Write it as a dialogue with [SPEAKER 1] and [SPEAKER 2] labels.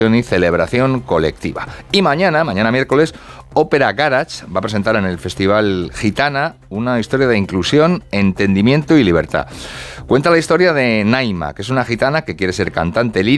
[SPEAKER 1] y celebración colectiva. Y mañana miércoles, Ópera Garage va a presentar en el Festival Gitana una historia de inclusión, entendimiento y libertad. Cuenta la historia de Naima, que es una gitana que quiere ser cantante lírica